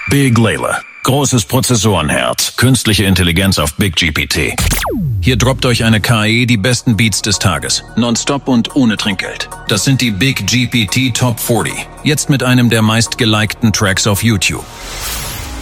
Big Layla. Großes Prozessorenherz. Künstliche Intelligenz auf Big GPT. Hier droppt euch eine KI die besten Beats des Tages. Nonstop und ohne Trinkgeld. Das sind die Big GPT Top 40. Jetzt mit einem der meistgelikten Tracks auf YouTube.